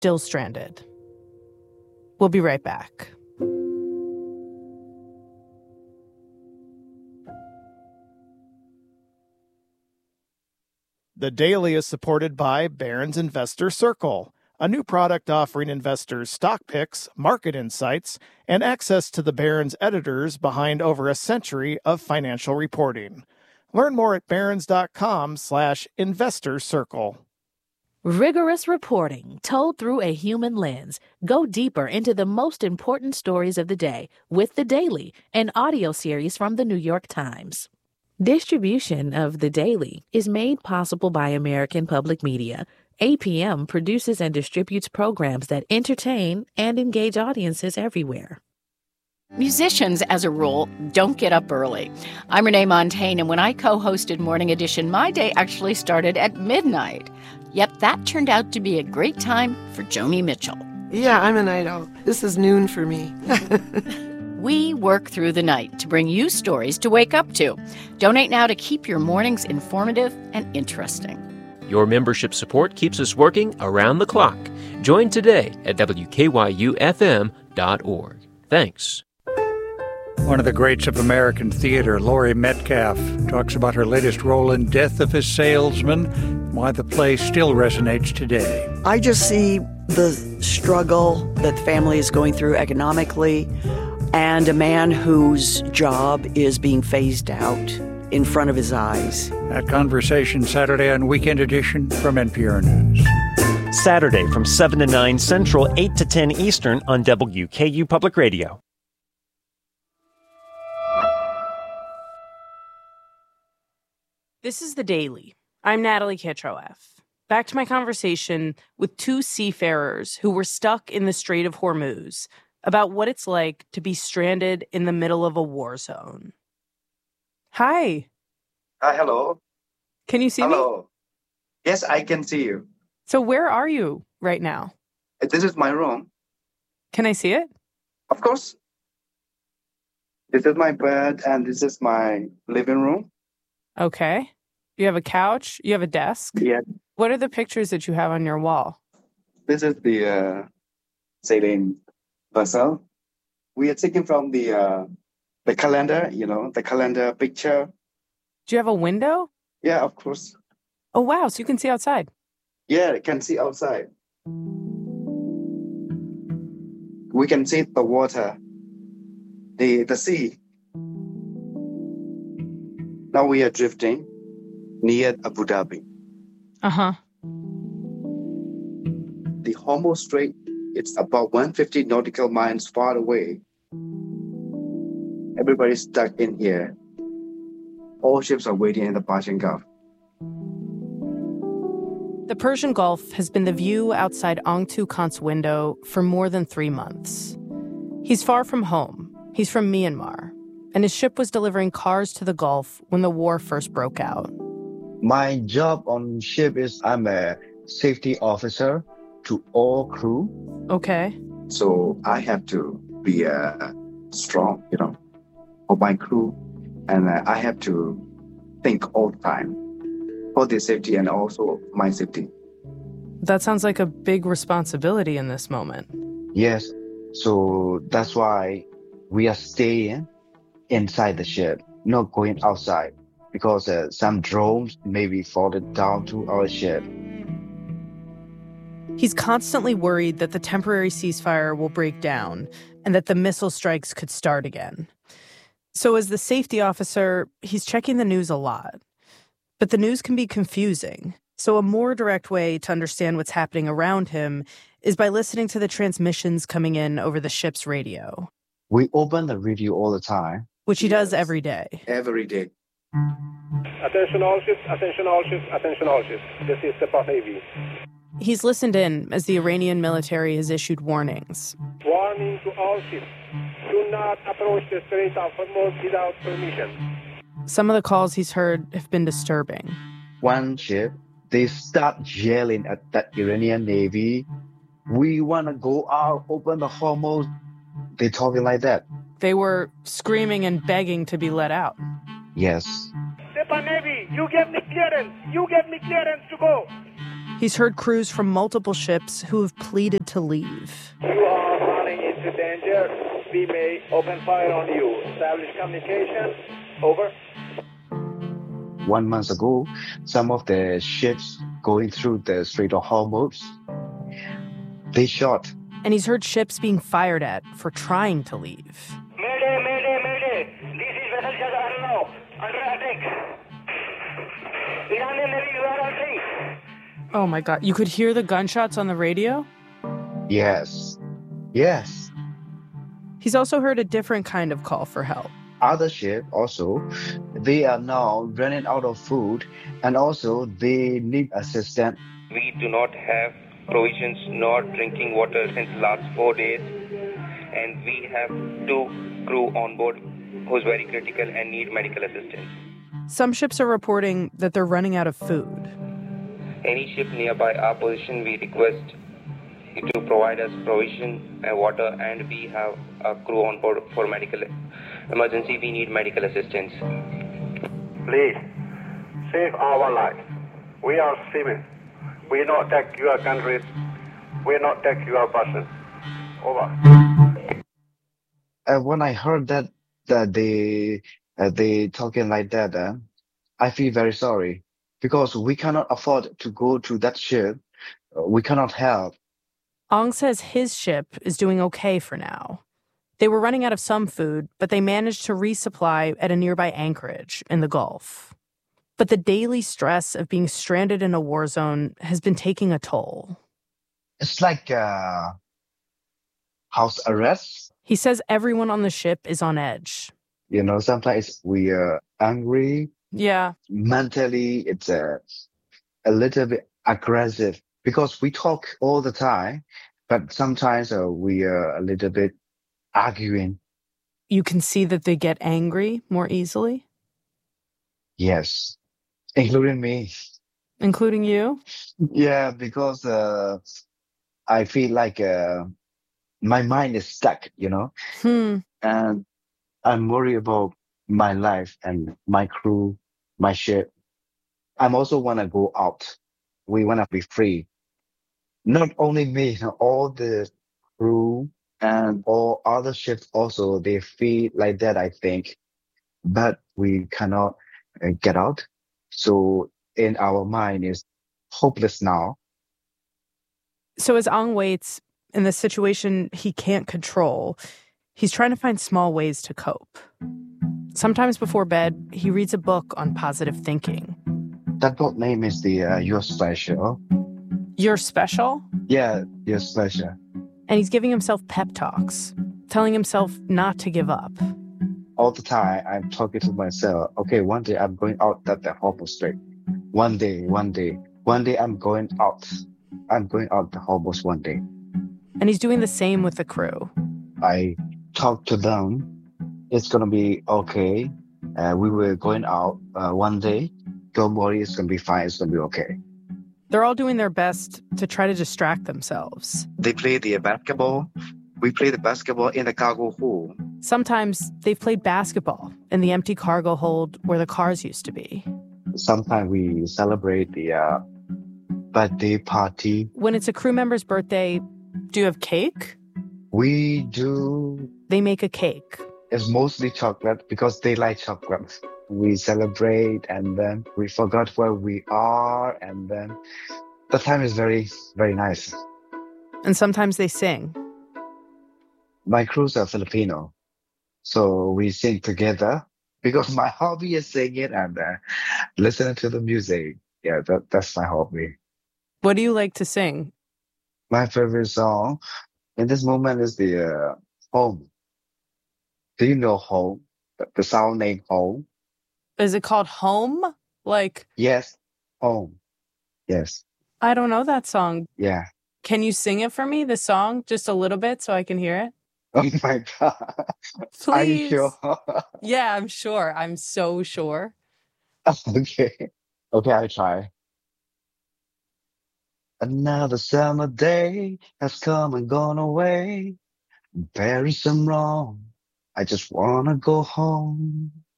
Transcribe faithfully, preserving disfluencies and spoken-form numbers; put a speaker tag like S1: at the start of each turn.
S1: still stranded. We'll be right back.
S2: The Daily is supported by Barron's Investor Circle, a new product offering investors stock picks, market insights, and access to the Barron's editors behind over a century of financial reporting. Learn more at barrons.com slash investor circle.
S3: Rigorous reporting told through a human lens. Go deeper into the most important stories of the day with The Daily, an audio series from the New York Times. Distribution of The Daily is made possible by American Public Media. A P M produces and distributes programs that entertain and engage audiences everywhere.
S4: Musicians, as a rule, don't get up early. I'm Renee Montaigne, and when I co-hosted Morning Edition, my day actually started at midnight. Yet that turned out to be a great time for Joni Mitchell.
S5: Yeah, I'm a night owl. This is noon for me.
S4: We work through the night to bring you stories to wake up to. Donate now to keep your mornings informative and interesting.
S6: Your membership support keeps us working around the clock. Join today at W K Y U F M dot org. Thanks.
S7: One of the greats of American theater, Laurie Metcalf, talks about her latest role in Death of a Salesman, why the play still resonates today.
S8: I just see the struggle that the family is going through economically, and a man whose job is being phased out in front of his eyes.
S7: That conversation Saturday on Weekend Edition from N P R News.
S9: Saturday from seven to nine Central, eight to ten Eastern on W K U Public Radio.
S1: This is The Daily. I'm Natalie Kitroeff. Back to my conversation with two seafarers who were stuck in the Strait of Hormuz about what it's like to be stranded in the middle of a war zone. Hi.
S10: Hi, hello.
S1: Can you see
S10: hello.
S1: me?
S10: Hello. Yes, I can see you.
S1: So where are you right now?
S10: This is my room.
S1: Can I see it?
S10: Of course. This is my bed and this is my living room.
S1: Okay. You have a couch. You have a desk.
S10: Yeah.
S1: What are the pictures that you have on your wall?
S10: This is the uh, sailing vessel. We are taking from the uh, the calendar, you know, the calendar picture.
S1: Do you have a window?
S10: Yeah, of course.
S1: Oh, wow. So you can see outside.
S10: Yeah, you can see outside. We can see the water, the the sea. Now we are drifting near Abu Dhabi.
S1: Uh-huh.
S10: The Hormuz Strait, it's about one hundred fifty nautical miles far away. Everybody's stuck in here. All ships are waiting in the Persian Gulf.
S1: The Persian Gulf has been the view outside Ong Tu Kant's window for more than three months. He's far from home. He's from Myanmar. And his ship was delivering cars to the Gulf when the war first broke out.
S11: My job on ship is I'm a safety officer to all crew.
S1: Okay.
S10: So I have to be uh, strong, you know, for my crew. And uh, I have to think all the time for their safety and also my safety.
S1: That sounds like a big responsibility in this moment.
S11: Yes. So that's why we are staying inside the ship, not going outside, because uh, some drones may be falling down to our ship.
S1: He's constantly worried that the temporary ceasefire will break down and that the missile strikes could start again. So as the safety officer, he's checking the news a lot. But the news can be confusing. So a more direct way to understand what's happening around him is by listening to the transmissions coming in over the ship's radio.
S11: We open the radio all the time.
S1: Which he does every day.
S10: Every day.
S12: Attention all ships, attention all ships, attention all ships. This is Sepah Navy.
S1: He's listened in as the Iranian military has issued warnings.
S12: Warning to all ships. Do not approach the Strait of Hormuz without permission.
S1: Some of the calls he's heard have been disturbing.
S11: One ship, they start yelling at the Iranian Navy. We want to go out, open the Hormuz. They talking like that.
S1: They were screaming and begging to be let out.
S11: Yes.
S12: Sepah Navy, you get me clearance. You get me clearance to go.
S1: He's heard crews from multiple ships who have pleaded to leave.
S12: You are running into danger. We may open fire on you. Establish communication. Over.
S11: One month ago, some of the ships going through the Strait of Hormuz, they shot.
S1: And he's heard ships being fired at for trying to leave.
S12: Mayday, mayday, mayday. This is vessel Shah Arnav. Under attack. Iranian Navy, you are on sea.
S1: Oh my God. You could hear the gunshots on the radio?
S11: Yes. Yes.
S1: He's also heard a different kind of call for help.
S11: Other ships also, they are now running out of food, and also they need assistance.
S13: We do not have provisions nor drinking water since last four days, and we have two crew on board who's very critical and need medical assistance.
S1: Some ships are reporting that they're running out of food.
S13: Any ship nearby our position, we request you to provide us provision and water, and we have a crew on board for medical emergency. We need medical assistance.
S12: Please, save our lives. We are seamen. We not take your countries. We not take your person. Over.
S11: And when I heard that that they uh, they talking like that, uh, I feel very sorry because we cannot afford to go to that ship. Uh, we cannot help.
S1: Ong says his ship is doing okay for now. They were running out of some food, but they managed to resupply at a nearby anchorage in the Gulf. But the daily stress of being stranded in a war zone has been taking a toll.
S11: It's like uh, house arrest.
S1: He says everyone on the ship is on edge.
S11: You know, sometimes we are angry.
S1: Yeah.
S11: Mentally, it's a, a little bit aggressive because we talk all the time, but sometimes uh, we are a little bit arguing.
S1: You can see that they get angry more easily?
S11: Yes, including me.
S1: Including you?
S11: Yeah, because uh, I feel like uh, my mind is stuck, you know?
S1: Hmm.
S11: And I'm worried about my life and my crew, my ship. I also want to go out. We want to be free. Not only me, all the crew and all other ships also, they feel like that, I think. But we cannot uh, get out. So in our mind is hopeless now.
S1: So as Ong waits in the situation he can't control, he's trying to find small ways to cope. Sometimes before bed, he reads a book on positive thinking.
S11: That book name is the uh, You're Special.
S1: You're Special?
S11: Yeah, You're Special.
S1: And he's giving himself pep talks, telling himself not to give up.
S11: All the time, I'm talking to myself, okay, one day I'm going out that the Hormuz Strait. One day, one day, one day I'm going out. I'm going out the Hormuz one day.
S1: And he's doing the same with the crew.
S11: I talk to them. It's going to be okay. Uh, we were going out uh, one day. Don't worry, it's going to be fine. It's going to be okay.
S1: They're all doing their best to try to distract themselves.
S10: They play the basketball. We play the basketball in the cargo hold.
S1: Sometimes they've played basketball in the empty cargo hold where the cars used to be.
S11: Sometimes we celebrate the uh, birthday party.
S1: When it's a crew member's birthday, do you have cake?
S11: We do.
S1: They make a cake.
S11: It's mostly chocolate because they like chocolate. We celebrate and then we forgot where we are and then the time is very, very nice.
S1: And sometimes they sing.
S11: My crews are Filipino, so we sing together because my hobby is singing and uh, listening to the music. Yeah, that, that's my hobby.
S1: What do you like to sing?
S11: My favorite song in this moment is the uh, Home. Do you know Home? The, the sound name Home?
S1: Is it called Home? Like...
S11: Yes, Home. Yes.
S1: I don't know that song.
S11: Yeah.
S1: Can you sing it for me, the song, just a little bit so I can hear it?
S11: Oh my God.
S1: Please.
S11: Are you sure?
S1: Yeah, I'm sure. I'm so sure.
S11: Okay. Okay, I'll try. Another summer day has come and gone away. There is some wrong. I just wanna go home.